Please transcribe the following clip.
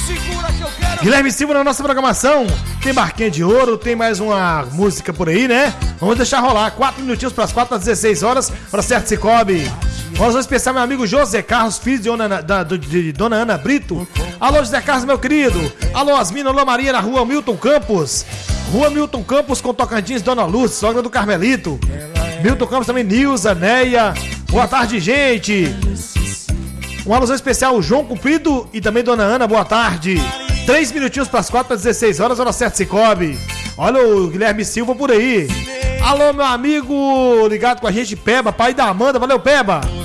Guilherme Silva na nossa programação. Tem Barquinha de Ouro, tem mais uma música por aí, né? Vamos deixar rolar. 4 minutinhos para as 4 às 16 horas. Para certo Cicobi. Vamos especial meu amigo José Carlos, filho de Dona Ana Brito. Alô, José Carlos, meu querido. Alô, Asmina, alô, Maria, na rua Milton Campos. Rua Milton Campos com Tocantins, Dona Luz, sogra do Carmelito. Milton Campos também, Nilza, Neia. Boa tarde, gente. Um alusão especial, o João Cumprido e também Dona Ana, boa tarde. 3 minutinhos para as 4 às 16 horas, hora certa Cicobi. Olha o Guilherme Silva por aí. Alô, meu amigo ligado com a gente, Peba, pai da Amanda. Valeu, Peba.